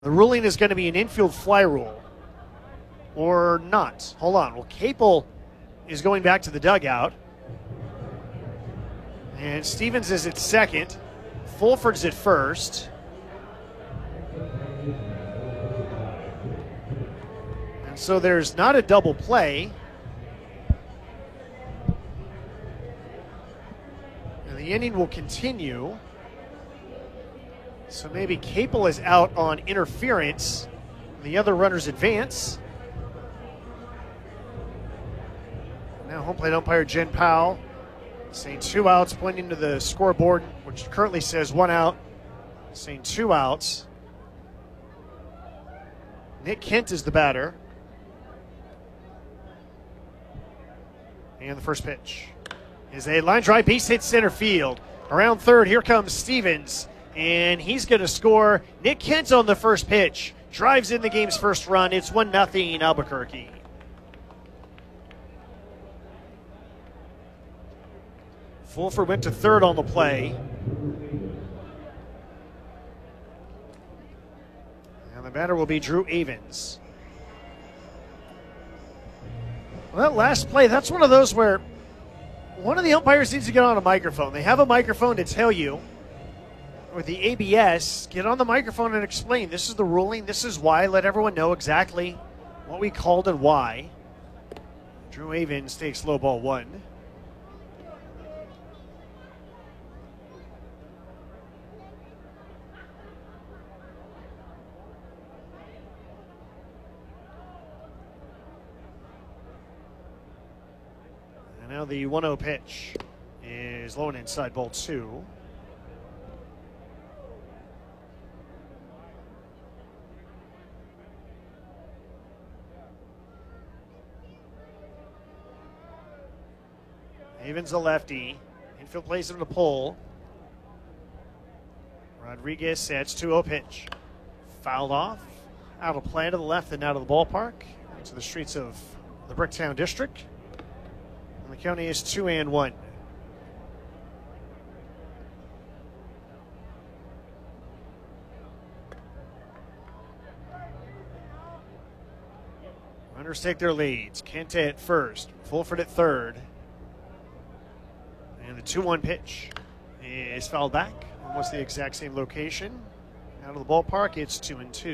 The ruling is going to be an infield fly rule or not. Hold on. Well, Capel is going back to the dugout. And Stevens is at second. Fulford's at first. And so there's not a double play. And the inning will continue. So maybe Capel is out on interference. The other runners advance. Now home plate umpire Jen Powell saying 2 outs, pointing to the scoreboard, which currently says 1 out, saying 2 outs. Nick Kent is the batter. And the first pitch is a line drive, base hit center field. Around third, here comes Stevens, and he's going to score. Nick Kent on the first pitch drives in the game's first run. It's 1-0 Albuquerque. Fulford went to third on the play. And the batter will be Drew Avens. Well, that last play, that's one of those where one of the umpires needs to get on a microphone. They have a microphone to tell you, with the ABS, get on the microphone and explain. This is the ruling. This is why. Let everyone know exactly what we called and why. Drew Avens takes low ball 1. Now the 1-0 pitch is low and inside, ball 2. Avens a lefty. Infield plays him to pull. Rodriguez sets 2-0 pitch. Fouled off. Out of play to the left and out of the ballpark. Into the streets of the Bricktown District. The county is 2-1. Runners take their leads. Kenta at first, Fulford at third. And the 2-1 pitch is fouled back. Almost the exact same location. Out of the ballpark, it's 2-2.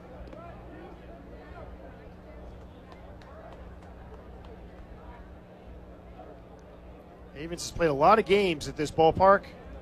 Avens has played a lot of games at this ballpark.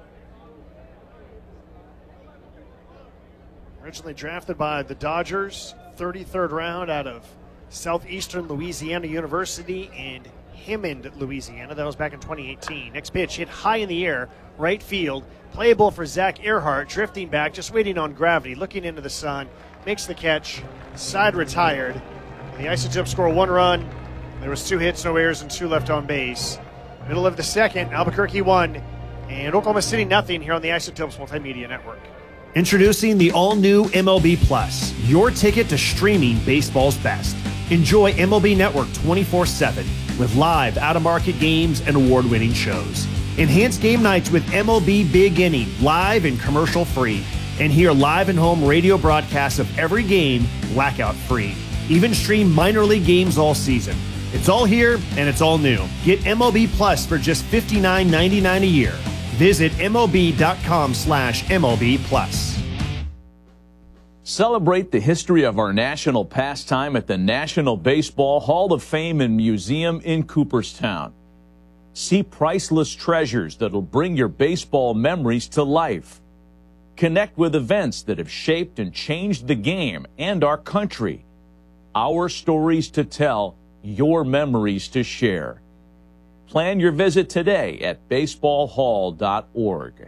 Originally drafted by the Dodgers, 33rd round out of Southeastern Louisiana University in Hammond, Louisiana. That was back in 2018. Next pitch hit high in the air, right field. Playable for Zach Earhart, drifting back, just waiting on gravity, looking into the sun. Makes the catch, side retired. The Isotopes score 1 run. There was 2 hits, no errors, and 2 left on base. Middle of the second, Albuquerque 1 and Oklahoma City 0 here on the Isotopes Multimedia Network. Introducing the all-new MLB Plus, your ticket to streaming baseball's best. Enjoy MLB Network 24/7 with live out-of-market games and award-winning shows. Enhance game nights with MLB Big Inning, live and commercial-free. And hear live and home radio broadcasts of every game, blackout-free. Even stream minor league games all season. It's all here, and it's all new. Get MLB Plus for just $59.99 a year. Visit MLB.com/MLB Plus. Celebrate the history of our national pastime at the National Baseball Hall of Fame and Museum in Cooperstown. See priceless treasures that'll bring your baseball memories to life. Connect with events that have shaped and changed the game and our country. Our stories to tell, your memories to share. Plan your visit today at baseballhall.org.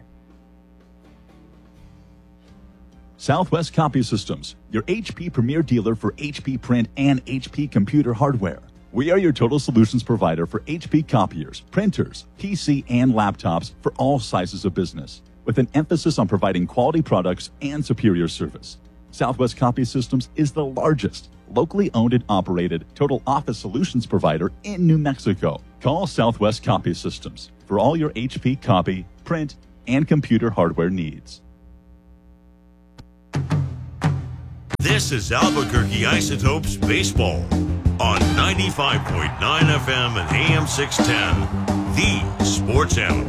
Southwest Copy Systems, your HP premier dealer for HP print and HP computer hardware. We are your total solutions provider for HP copiers, printers, PC, and laptops for all sizes of business, with an emphasis on providing quality products and superior service. Southwest Copy Systems is the largest, locally owned and operated total office solutions provider in New Mexico. Call Southwest Copy Systems for all your HP copy, print, and computer hardware needs. This is Albuquerque Isotopes Baseball on 95.9 FM and AM 610, the Sports Animal.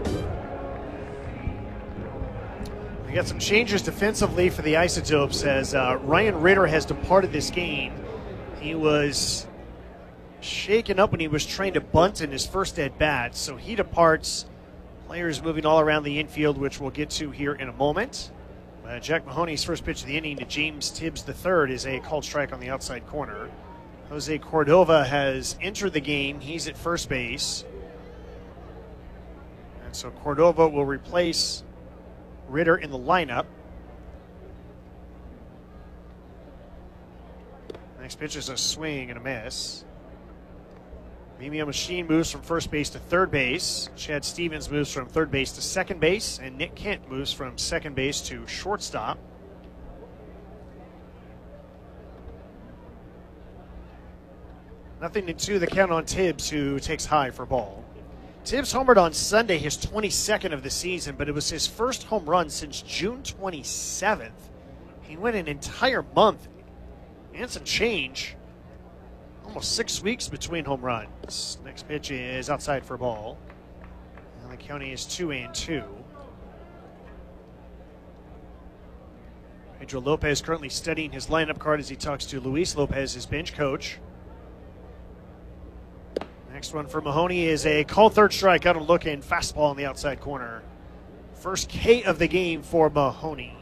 We got some changes defensively for the Isotopes as Ryan Ritter has departed this game. He was shaken up when he was trying to bunt in his first at bat, so he departs. Players moving all around the infield, which we'll get to here in a moment. Jack Mahoney's first pitch of the inning to James Tibbs III is a called strike on the outside corner. Jose Cordova has entered the game. He's at first base. And so Cordova will replace Ritter in the lineup. Next pitch is a swing and a miss. Mimio Machine moves from first base to third base. Chad Stevens moves from third base to second base. And Nick Kent moves from second base to shortstop. Nothing to the count on Tibbs, who takes high for ball. Tibbs homered on Sunday, his 22nd of the season, but it was his first home run since June 27th. He went an entire month and some change. Almost 6 weeks between home runs. Next pitch is outside for ball. And the count is 2-2. Pedro Lopez currently studying his lineup card as he talks to Luis Lopez, his bench coach. Next one for Mahoney is a called third strike. Got him looking. Fastball on the outside corner. First K of the game for Mahoney.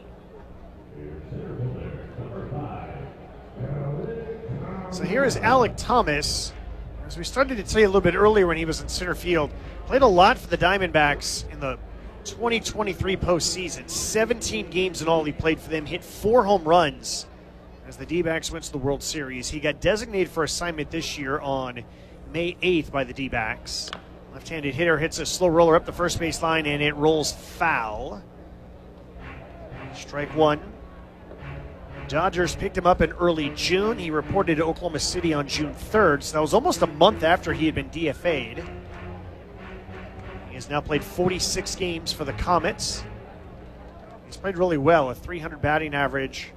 So here is Alec Thomas. As we started to tell you a little bit earlier when he was in center field, played a lot for the Diamondbacks in the 2023 postseason. 17 games in all he played for them, hit 4 home runs as the D-backs went to the World Series. He got designated for assignment this year on May 8th by the D-backs. Left-handed hitter hits a slow roller up the first base line, and it rolls foul. Strike one. Dodgers picked him up in early June. He reported to Oklahoma City on June 3rd, so that was almost a month after he had been DFA'd. He has now played 46 games for the Comets. He's played really well, a .300 batting average.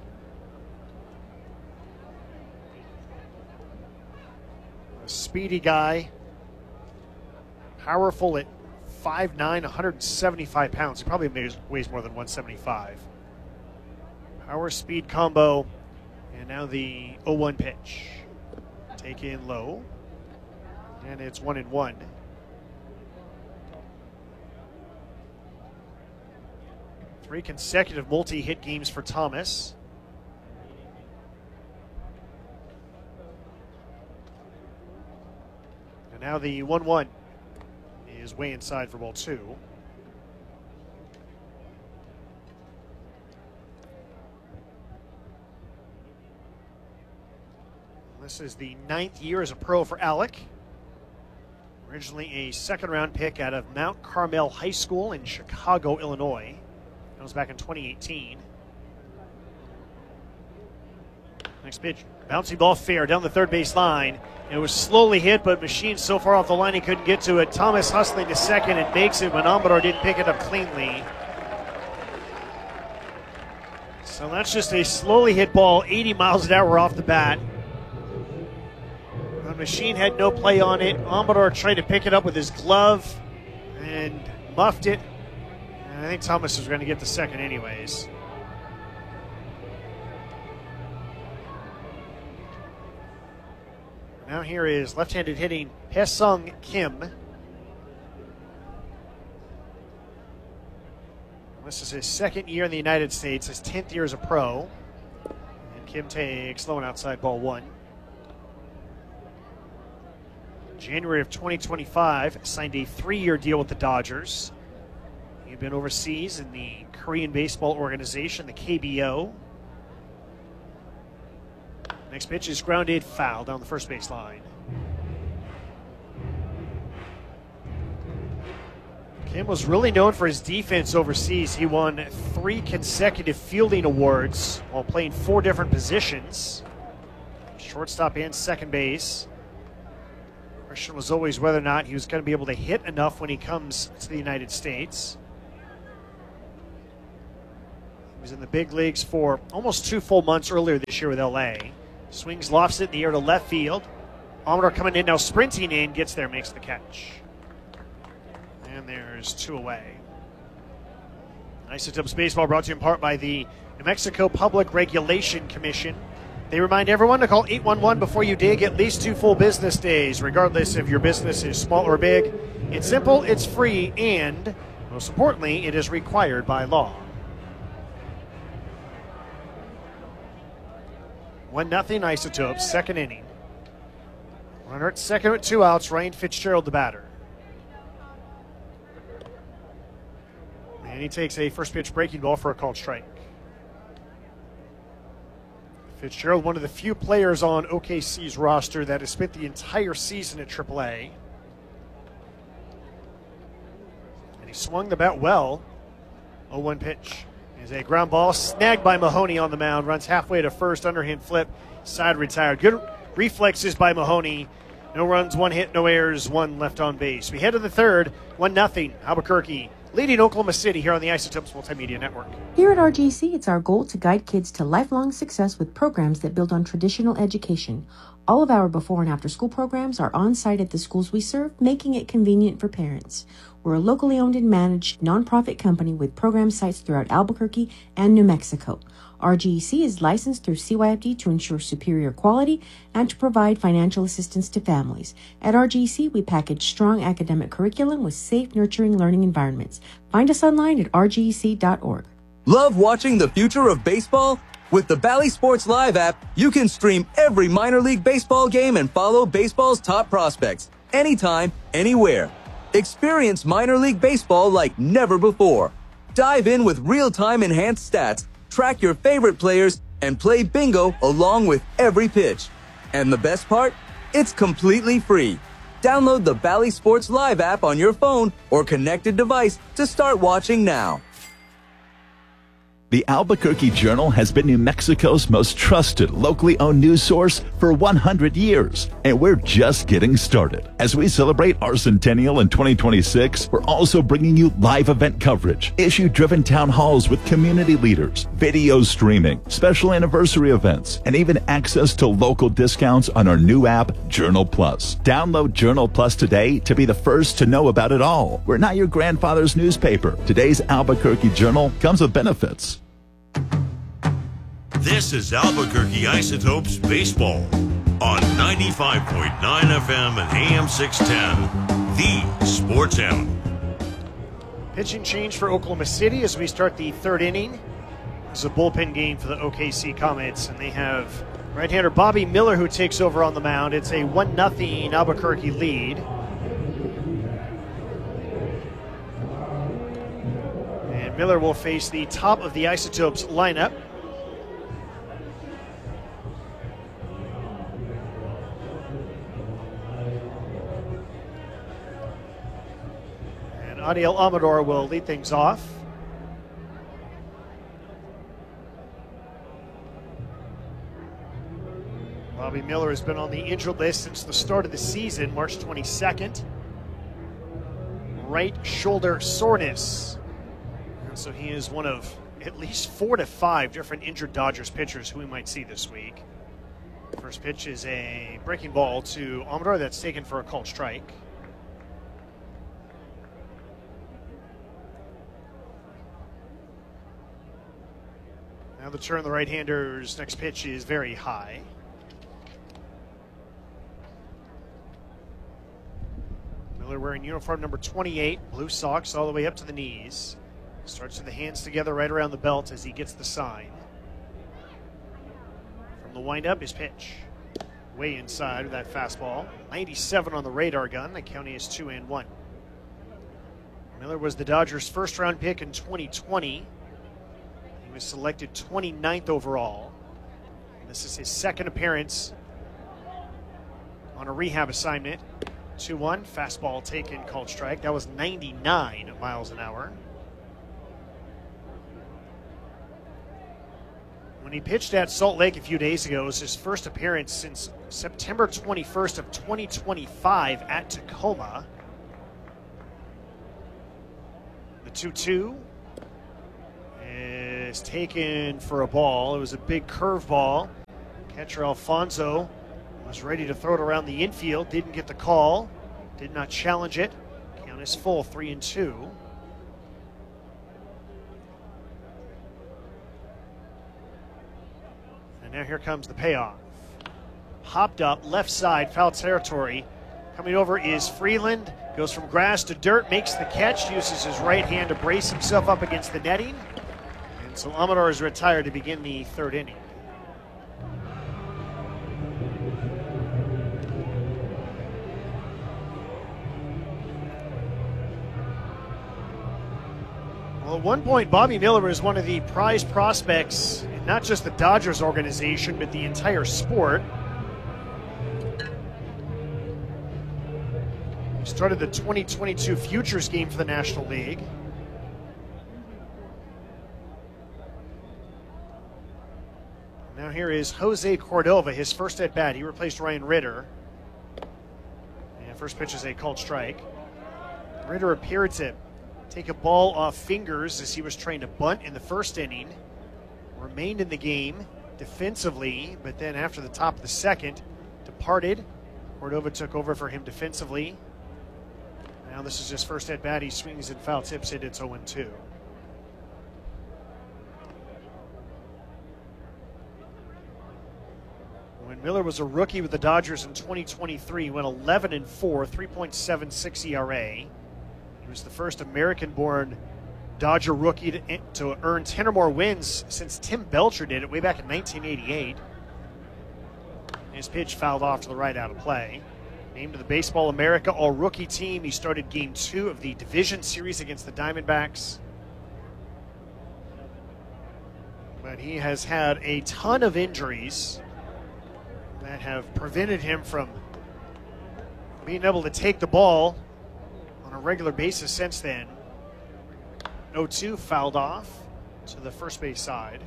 A speedy guy, powerful at 5'9", 175 pounds. He probably weighs more than 175. Power speed combo, and now the 0-1 pitch. Taken low, and it's 1-1. Three consecutive multi-hit games for Thomas. And now the 1-1 is way inside for ball 2. This is the 9th year as a pro for Alec. Originally a second-round pick out of Mount Carmel High School in Chicago, Illinois. That was back in 2018. Next pitch, bouncy ball fair down the third base line. It was slowly hit, but Machine so far off the line he couldn't get to it. Thomas hustling to second and makes it when Amador didn't pick it up cleanly. So that's just a slowly hit ball, 80 miles an hour off the bat. The Machine had no play on it. Amador tried to pick it up with his glove and muffed it. And I think Thomas was going to get the second anyways. Now here is left-handed hitting Haesung Kim. This is his second year in the United States, his 10th year as a pro. And Kim takes low and outside ball 1. January of 2025, signed a 3-year deal with the Dodgers. He'd been overseas in the Korean baseball organization, the KBO. Next pitch is grounded foul down the first base line. Kim was really known for his defense overseas. He won 3 consecutive fielding awards while playing 4 different positions. Shortstop and second base. The question was always whether or not he was going to be able to hit enough when he comes to the United States. was in the big leagues for almost 2 full months earlier this year with LA. Swings, lofts it in the air to left field. Amador coming in now, sprinting in, gets there, makes the catch. And there's 2 away. Isotopes Baseball brought to you in part by the New Mexico Public Regulation Commission. They remind everyone to call 811 before you dig at least 2 full business days, regardless if your business is small or big. It's simple, it's free, and most importantly, it is required by law. 1-0 Isotopes, second inning. Runner at second with 2 outs, Ryan Fitzgerald the batter. And he takes a first pitch breaking ball for a called strike. Fitzgerald, one of the few players on OKC's roster that has spent the entire season at AAA. And he swung the bat well. 0-1 pitch. Is a ground ball snagged by Mahoney on the mound. Runs halfway to first, underhand flip, side retired. Good reflexes by Mahoney. No runs, 1 hit, no errors, 1 left on base. We head to the third, 1-0 Albuquerque, leading Oklahoma City here on the Isotopes Multimedia Network. Here at RGC, it's our goal to guide kids to lifelong success with programs that build on traditional education. All of our before and after school programs are on site at the schools we serve, making it convenient for parents. We're a locally owned and managed nonprofit company with program sites throughout Albuquerque and New Mexico. RGC is licensed through CYFD to ensure superior quality and to provide financial assistance to families. At RGC, we package strong academic curriculum with safe, nurturing learning environments. Find us online at rgec.org. Love watching the future of baseball? With the Bally Sports Live app, you can stream every minor league baseball game and follow baseball's top prospects anytime, anywhere. Experience minor league baseball like never before. Dive in with real-time enhanced stats, track your favorite players, and play bingo along with every pitch. And the best part? It's completely free. Download the Bally Sports Live app on your phone or connected device to start watching now. The Albuquerque Journal has been New Mexico's most trusted, locally owned news source for 100 years, and we're just getting started. As we celebrate our centennial in 2026, we're also bringing you live event coverage, issue-driven town halls with community leaders, video streaming, special anniversary events, and even access to local discounts on our new app, Journal Plus. Download Journal Plus today to be the first to know about it all. We're not your grandfather's newspaper. Today's Albuquerque Journal comes with benefits. This is Albuquerque Isotopes Baseball on 95.9 FM and AM 610, the Sports Animal. Pitching change for Oklahoma City as we start the third inning. This is a bullpen game for the OKC Comets, and they have right-hander Bobby Miller who takes over on the mound. It's a 1-0 Albuquerque lead. And Miller will face the top of the Isotopes lineup. Adiel Amador will lead things off. Bobby Miller has been on the injured list since the start of the season, March 22nd. Right shoulder soreness. And so he is one of at least 4 to 5 different injured Dodgers pitchers who we might see this week. First pitch is a breaking ball to Amador that's taken for a called strike. Now the turn, the right-hander's next pitch is very high. Miller wearing uniform number 28, blue socks all the way up to the knees. Starts with the hands together right around the belt as he gets the sign. From the windup, his pitch. Way inside with that fastball. 97 on the radar gun. The count is 2-1. Miller was the Dodgers' first-round pick in 2020. He was selected 29th overall. This is his second appearance on a rehab assignment. 2-1, fastball taken, called strike. That was 99 miles an hour. When he pitched at Salt Lake a few days ago, it was his first appearance since September 21st of 2025 at Tacoma. The 2-2 is is taken for a ball. It was a big curve ball. Catcher Alfonso was ready to throw it around the infield, didn't get the call, did not challenge it. Count is full, 3-2. And now here comes the payoff. Hopped up, left side, foul territory. Coming over is Freeland, goes from grass to dirt, makes the catch, uses his right hand to brace himself up against the netting. And so Amador is retired to begin the third inning. Well, at one point, Bobby Miller was one of the prized prospects, in not just the Dodgers organization, but the entire sport. He started the 2022 Futures game for the National League. Now here is Jose Cordova, his first at bat. He replaced Ryan Ritter. And first pitch is a called strike. Ritter appeared to take a ball off fingers as he was trying to bunt in the first inning. Remained in the game defensively, but then after the top of the second, departed. Cordova took over for him defensively. Now this is his first at bat. He swings and foul tips it. It's 0-2. When Miller was a rookie with the Dodgers in 2023, went 11-4, 3.76 ERA. He was the first American-born Dodger rookie to earn 10 or more wins since Tim Belcher did it way back in 1988. His pitch fouled off to the right, out of play. Named to the Baseball America All-Rookie team. He started Game 2 of the Division Series against the Diamondbacks. But he has had a ton of injuries that have prevented him from being able to take the ball on a regular basis since then. 0-2, fouled off to the first base side.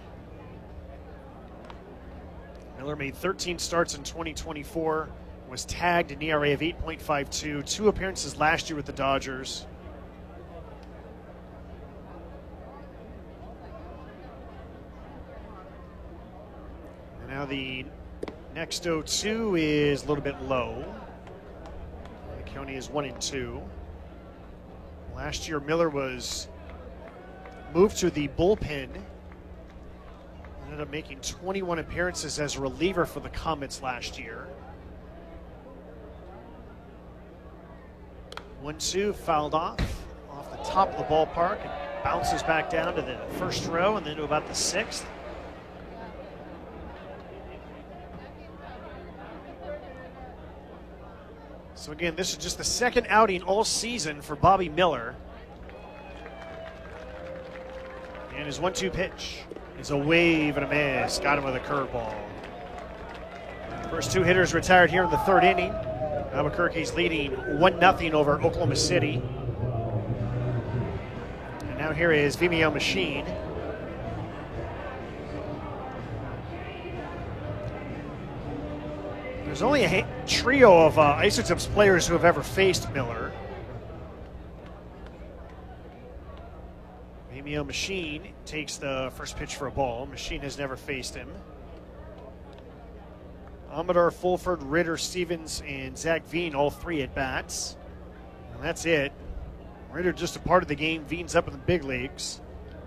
Miller made 13 starts in 2024, was tagged an ERA of 8.52, 2 appearances last year with the Dodgers. And now the next 0-2 is a little bit low. The count is 1-2. Last year, Miller was moved to the bullpen. Ended up making 21 appearances as a reliever for the Comets last year. 1-2, fouled off the top of the ballpark. It bounces back down to the first row and then to about the sixth. So again, this is just the second outing all season for Bobby Miller. And his 1-2 pitch is a wave and a miss. Got him with a curveball. First 2 hitters retired here in the third inning. Albuquerque's leading 1-0 over Oklahoma City. And now here is Vimeo Machine. There's only a trio of Isotopes players who have ever faced Miller. Vimeo Machine takes the first pitch for a ball. Machine has never faced him. Amador, Fulford, Ritter, Stevens, and Zach Veen, all 3 at bats. And that's it. Ritter just a part of the game. Veen's up in the big leagues.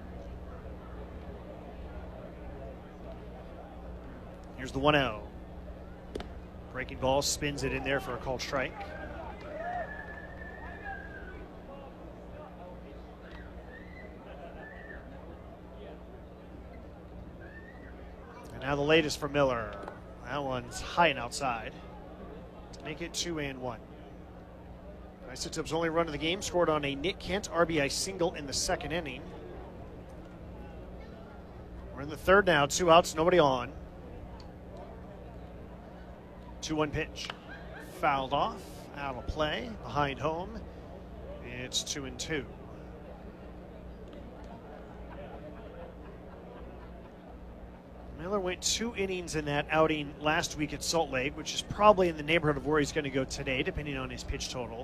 Here's the 1-0. Breaking ball, spins it in there for a called strike. And now the latest for Miller. That one's high and outside to make it 2-1. Isotopes' only run of the game scored on a Nick Kent RBI single in the second inning. We're in the third now, 2 outs, nobody on. 2-1 pitch. Fouled off, out of play, behind home. It's 2-2. Miller went 2 innings in that outing last week at Salt Lake, which is probably in the neighborhood of where he's going to go today, depending on his pitch total.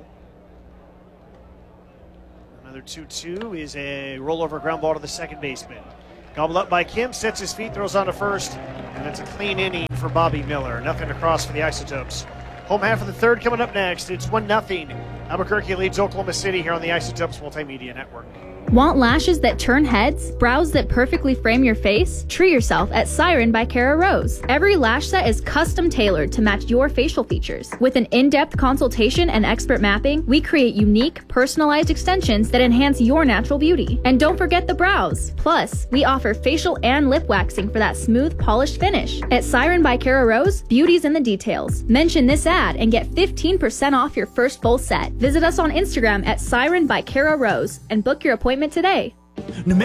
Another 2-2 is a rollover ground ball to the second baseman. Gobbled up by Kim, sets his feet, throws on to first, and that's a clean inning for Bobby Miller. Nothing across for the Isotopes. Home half of the third coming up next. It's 1-0. Albuquerque leads Oklahoma City here on the Isotopes Multimedia Network. Want lashes that turn heads? Brows that perfectly frame your face? Treat yourself at Siren by Cara Rose. Every lash set is custom tailored to match your facial features. With an in-depth consultation and expert mapping, we create unique, personalized extensions that enhance your natural beauty. And don't forget the brows. Plus, we offer facial and lip waxing for that smooth, polished finish. At Siren by Cara Rose, beauty's in the details. Mention this ad and get 15% off your first full set. Visit us on Instagram at Siren by Cara Rose and book your appointment today.